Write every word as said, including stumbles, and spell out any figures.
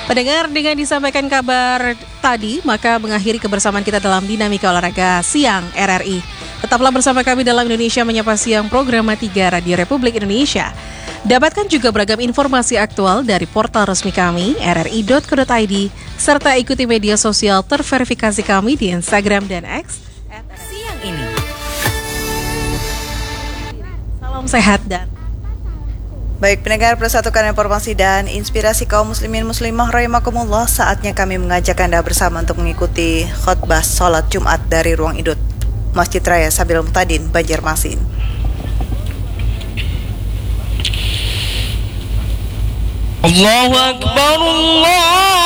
Pendengar, dengan disampaikan kabar tadi, maka mengakhiri kebersamaan kita dalam Dinamika Olahraga Siang R R I. Tetaplah bersama kami dalam Indonesia Menyapa Siang, program tiga Radio Republik Indonesia. Dapatkan juga beragam informasi aktual dari portal resmi kami, r r i dot co dot i d, serta ikuti media sosial terverifikasi kami di Instagram dan X. Siang ini. Salam sehat dan baik pendengar, persatukan informasi dan inspirasi kaum muslimin muslimah rahimakumullah. Saatnya kami mengajak Anda bersama untuk mengikuti khutbah sholat Jumat dari Ruang Idut Masjid Raya Sabil Muhtadin, Banjarmasin. Allahu Akbar, Allah